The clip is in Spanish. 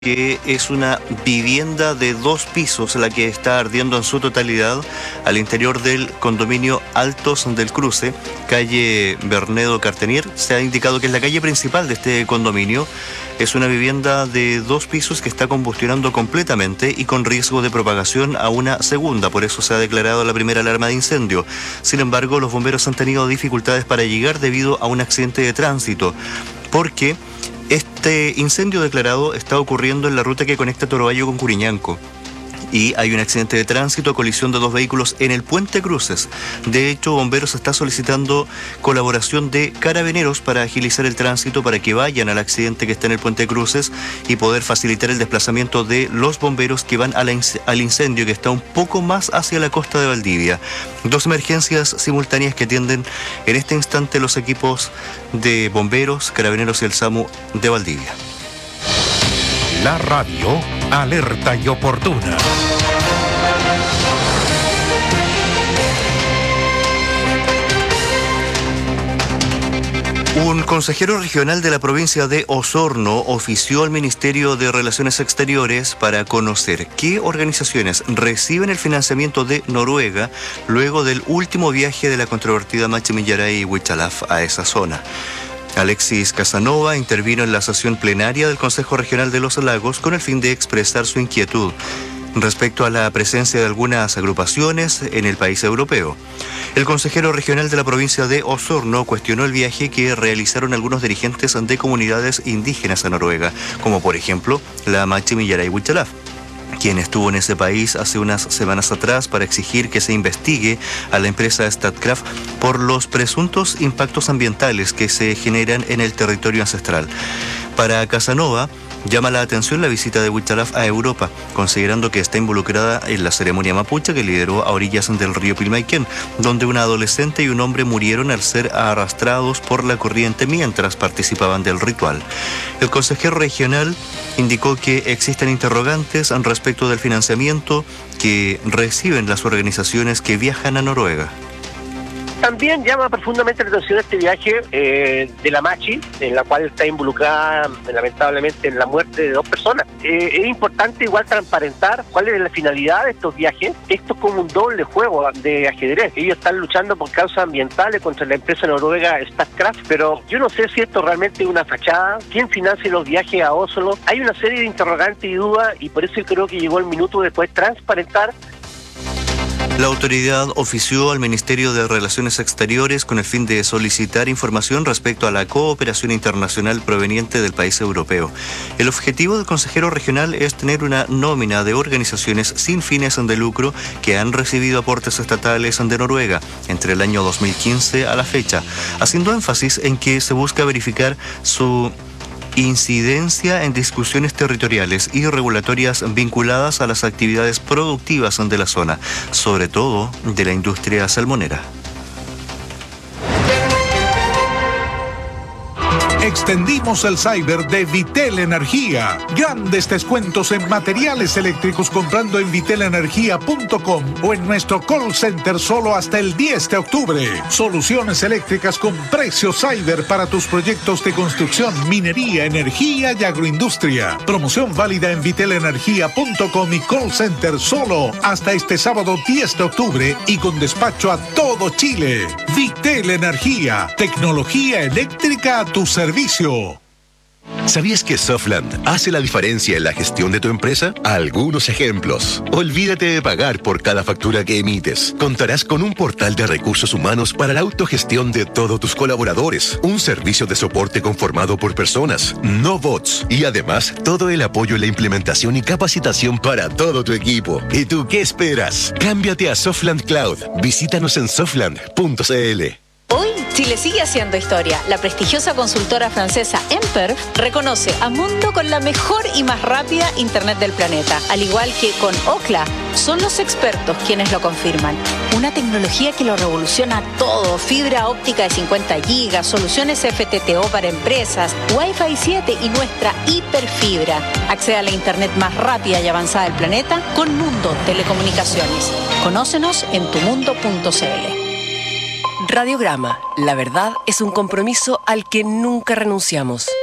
que es una vivienda de 2 pisos la que está ardiendo en su totalidad al interior del condominio Altos del Cruce, calle Bernedo Cartenier. Se ha indicado que es la calle principal de este condominio. Es una vivienda de 2 pisos que está combustionando completamente y con riesgo de propagación a una segunda. Por eso se ha declarado la primera alarma de incendio. Sin embargo, los bomberos han tenido dificultades para llegar debido a un accidente de tránsito, porque este incendio declarado está ocurriendo en la ruta que conecta Torobayo con Curiñanco. Y hay un accidente de tránsito, colisión de 2 vehículos en el Puente Cruces. De hecho, Bomberos está solicitando colaboración de carabineros para agilizar el tránsito, para que vayan al accidente que está en el Puente Cruces y poder facilitar el desplazamiento de los bomberos que van al incendio que está un poco más hacia la costa de Valdivia. 2 emergencias simultáneas que atienden en este instante los equipos de bomberos, carabineros y el SAMU de Valdivia. La radio alerta y oportuna. Un consejero regional de la provincia de Osorno ofició al Ministerio de Relaciones Exteriores para conocer qué organizaciones reciben el financiamiento de Noruega luego del último viaje de la controvertida Machi Millaray y Huichalaf a esa zona. Alexis Casanova intervino en la sesión plenaria del Consejo Regional de los Lagos con el fin de expresar su inquietud respecto a la presencia de algunas agrupaciones en el país europeo. El consejero regional de la provincia de Osorno cuestionó el viaje que realizaron algunos dirigentes de comunidades indígenas a Noruega, como por ejemplo la Machi Millaray Huichalaf, quien estuvo en ese país hace unas semanas atrás para exigir que se investigue a la empresa Statkraft por los presuntos impactos ambientales que se generan en el territorio ancestral. Para Casanova, llama la atención la visita de Huichalaf a Europa, considerando que está involucrada en la ceremonia mapuche que lideró a orillas del río Pilmaiquén, donde una adolescente y un hombre murieron al ser arrastrados por la corriente mientras participaban del ritual. El consejero regional indicó que existen interrogantes respecto del financiamiento que reciben las organizaciones que viajan a Noruega. También llama profundamente la atención este viaje de la Machi, en la cual está involucrada lamentablemente en la muerte de 2 personas. Es importante igual transparentar cuál es la finalidad de estos viajes. Esto es como un doble juego de ajedrez. Ellos están luchando por causas ambientales contra la empresa noruega Statkraft, pero yo no sé si esto realmente es una fachada. ¿Quién financia los viajes a Oslo? Hay una serie de interrogantes y dudas, y por eso yo creo que llegó el minuto de poder transparentar. La autoridad ofició al Ministerio de Relaciones Exteriores con el fin de solicitar información respecto a la cooperación internacional proveniente del país europeo. El objetivo del consejero regional es tener una nómina de organizaciones sin fines de lucro que han recibido aportes estatales de Noruega entre el año 2015 a la fecha, haciendo énfasis en que se busca verificar su incidencia en discusiones territoriales y regulatorias vinculadas a las actividades productivas de la zona, sobre todo de la industria salmonera. Extendimos el cyber de Vitel Energía. Grandes descuentos en materiales eléctricos comprando en vitelenergia.com o en nuestro call center solo hasta el 10 de octubre. Soluciones eléctricas con precio cyber para tus proyectos de construcción, minería, energía y agroindustria. Promoción válida en vitelenergia.com y call center solo hasta este sábado 10 de octubre y con despacho a todo Chile. Vitel Energía, tecnología eléctrica a tu servicio. ¿Sabías que Softland hace la diferencia en la gestión de tu empresa? Algunos ejemplos. Olvídate de pagar por cada factura que emites. Contarás con un portal de recursos humanos para la autogestión de todos tus colaboradores. Un servicio de soporte conformado por personas, no bots. Y además, todo el apoyo en la implementación y capacitación para todo tu equipo. ¿Y tú qué esperas? Cámbiate a Softland Cloud. Visítanos en softland.cl. Hoy, Chile sigue haciendo historia. La prestigiosa consultora francesa Emper reconoce a Mundo con la mejor y más rápida Internet del planeta. Al igual que con Ookla, son los expertos quienes lo confirman. Una tecnología que lo revoluciona todo. Fibra óptica de 50 gigas, soluciones FTTO para empresas, Wi-Fi 7 y nuestra hiperfibra. Accede a la Internet más rápida y avanzada del planeta con Mundo Telecomunicaciones. Conócenos en tumundo.cl. Radiograma, la verdad es un compromiso al que nunca renunciamos.